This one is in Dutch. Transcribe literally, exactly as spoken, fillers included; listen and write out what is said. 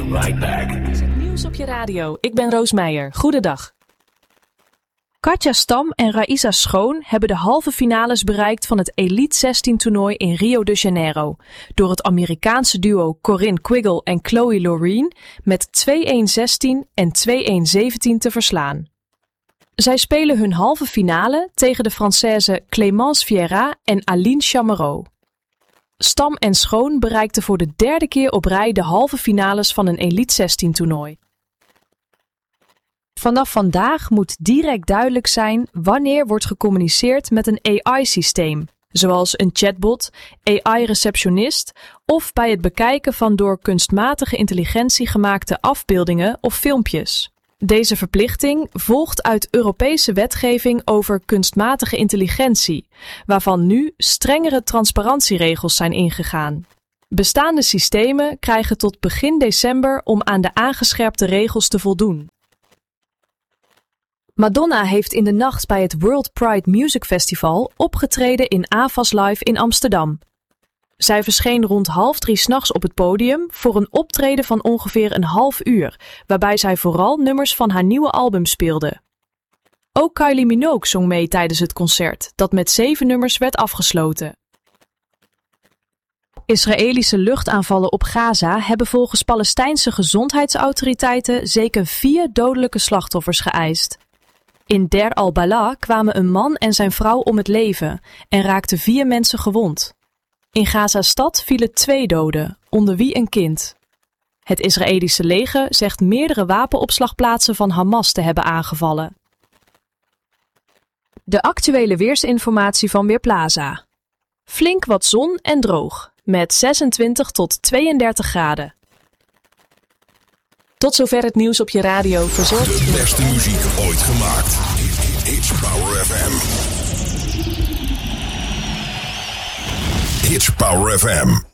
right back. Het is het nieuws op je radio. Ik ben Roos Meijer. Goedendag. Katja Stam en Raisa Schoon hebben de halve finales bereikt van het Elite zestien toernooi in Rio de Janeiro. Door het Amerikaanse duo Corinne Quiggle en Chloe Loreen met twee-een zestien en twee-een zeventien te verslaan. Zij spelen hun halve finale tegen de Française Clémence Vieira en Aline Chamereau. Stam en Schoon bereikten voor de derde keer op rij de halve finales van een Elite zestien toernooi. Vanaf vandaag moet direct duidelijk zijn wanneer wordt gecommuniceerd met een A I-systeem, zoals een chatbot, A I-receptionist of bij het bekijken van door kunstmatige intelligentie gemaakte afbeeldingen of filmpjes. Deze verplichting volgt uit Europese wetgeving over kunstmatige intelligentie, waarvan nu strengere transparantieregels zijn ingegaan. Bestaande systemen krijgen tot begin december om aan de aangescherpte regels te voldoen. Madonna heeft in de nacht bij het World Pride Music Festival opgetreden in Avas Live in Amsterdam. Zij verscheen rond half drie 's nachts op het podium voor een optreden van ongeveer een half uur, waarbij zij vooral nummers van haar nieuwe album speelde. Ook Kylie Minogue zong mee tijdens het concert, dat met zeven nummers werd afgesloten. Israëlische luchtaanvallen op Gaza hebben volgens Palestijnse gezondheidsautoriteiten zeker vier dodelijke slachtoffers geëist. In Der al-Bala kwamen een man en zijn vrouw om het leven en raakten vier mensen gewond. In Gaza-stad vielen twee doden, onder wie een kind. Het Israëlische leger zegt meerdere wapenopslagplaatsen van Hamas te hebben aangevallen. De actuele weersinformatie van Weerplaza. Flink wat zon en droog, met zesentwintig tot tweeëndertig graden. Tot zover het nieuws op je radio, verzorgd. De beste muziek ooit gemaakt. Hits Power F M. Hits Power F M.